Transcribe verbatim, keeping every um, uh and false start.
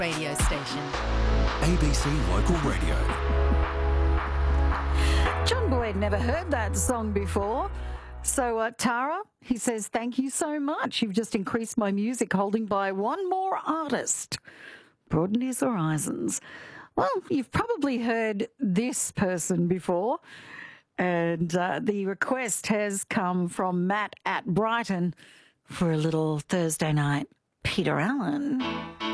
radio station. A B C Local Radio. John Boyd never heard that song before. So, uh, Tara, he says, thank you so much. You've just increased my music holding by one more artist. Broaden his horizons. Well, you've probably heard this person before. And uh, the request has come from Matt at Brighton for a little Thursday night Peter Allen.